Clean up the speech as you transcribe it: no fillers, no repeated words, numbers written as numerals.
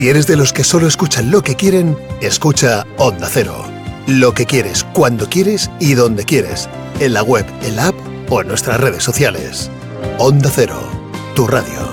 Si eres de los que solo escuchan lo que quieren, escucha Onda Cero. Lo que quieres, cuando quieres y donde quieres. En la web, en la app o en nuestras redes sociales. Onda Cero, tu radio.